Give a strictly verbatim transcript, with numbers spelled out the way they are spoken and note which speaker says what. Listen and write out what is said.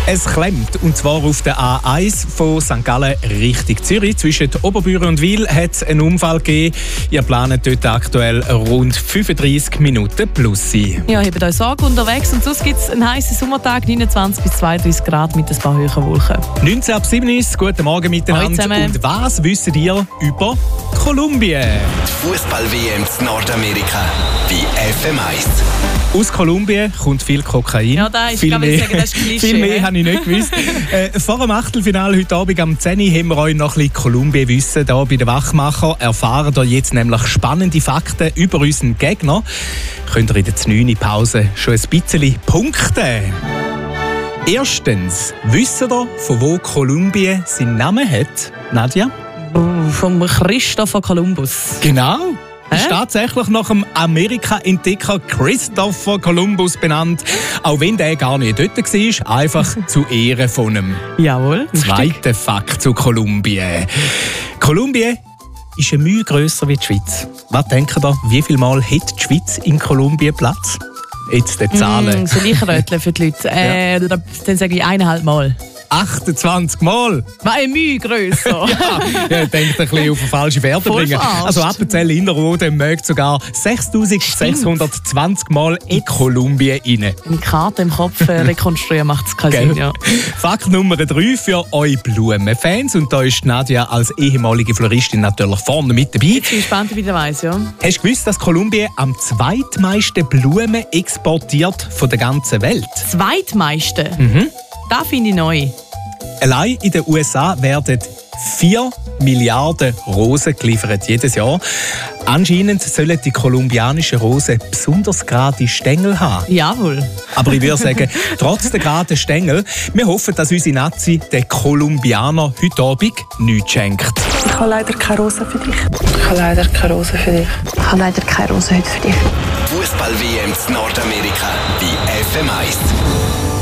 Speaker 1: Es klemmt, und zwar auf der A eins von Sankt Gallen Richtung Zürich. Zwischen Oberbüren und Wil hat es einen Unfall gegeben. Ihr plant dort aktuell rund fünfunddreissig Minuten plus sein.
Speaker 2: Ja, habt euch Sorge unterwegs. Und sonst gibt es einen heißen Sommertag, neunundzwanzig bis zweiunddreissig Grad mit ein paar hohen Wolken.
Speaker 1: neunzehn ab siebenunddreißig, guten Morgen miteinander. Und was wisst ihr über Kolumbien?
Speaker 3: Die Fußball-W M in Nordamerika bei F M eins.
Speaker 1: Aus Kolumbien kommt viel Kokain.
Speaker 2: Ja, da ist,
Speaker 1: viel
Speaker 2: kann
Speaker 1: mehr,
Speaker 2: sagen, das ist Klischee.
Speaker 1: Viel mehr habe ich nicht gewusst. äh, vor dem Achtelfinale heute Abend am zehn Uhr haben wir euch noch ein bisschen Kolumbien-Wissen hier bei den Wachmacher. Erfahren ihr jetzt nämlich spannende Fakten über unseren Gegner. Könnt ihr in der neunten Pause schon ein bisschen punkten. Erstens, wisst ihr, von wo Kolumbien seinen Namen hat? Nadja?
Speaker 2: Vom Christopher Columbus.
Speaker 1: Genau.
Speaker 2: Hä?
Speaker 1: Ist tatsächlich nach dem Amerika-Entdecker Christopher Columbus benannt. Auch wenn der gar nicht dort war, einfach zu Ehren von ihm.
Speaker 2: Jawohl.
Speaker 1: Zweiter Fakt zu Kolumbien. Kolumbien ist eine Mühe grösser als die Schweiz. Was denkt ihr, wie viel Mal hat die Schweiz in Kolumbien Platz? Jetzt die Zahlen.
Speaker 2: Mm, so Leichenrötchen für die Leute. Äh, ja. Dann sage ich eineinhalb Mal.
Speaker 1: achtundzwanzig Mal.
Speaker 2: War eine Mühe grösser.
Speaker 1: ja, ja, denkt ein bisschen auf eine falsche Werte bringen. Also Appenzell Innerrhoden mögt sogar sechstausendsechshundertzwanzig Mal in Kolumbien rein.
Speaker 2: Wenn ich die Karte im Kopf äh, rekonstruieren, macht es keinen Sinn. Ja.
Speaker 1: Fakt Nummer drei für euch Blumenfans. Und da ist Nadja als ehemalige Floristin natürlich vorne mit dabei.
Speaker 2: Ich bin gespannt, wie ich wieder weiss, ja.
Speaker 1: Hast du gewusst, dass Kolumbien am zweitmeisten Blumen exportiert von der ganzen Welt?
Speaker 2: Zweitmeisten?
Speaker 1: Mhm.
Speaker 2: Das finde ich neu.
Speaker 1: Allein in den U S A werden vier Milliarden Rosen geliefert jedes Jahr. Anscheinend sollen die kolumbianischen Rosen besonders gerade Stängel haben.
Speaker 2: Jawohl.
Speaker 1: Aber ich würde sagen, trotz der geraden Stängel, wir hoffen, dass unsere Nazi den Kolumbianer heute Abend nichts schenkt.
Speaker 4: Ich habe leider keine Rosen für dich.
Speaker 5: Ich habe leider keine Rosen für dich.
Speaker 4: Ich habe leider keine Rosen heute für dich.
Speaker 3: Fußball-W M in Nordamerika bei F M eins.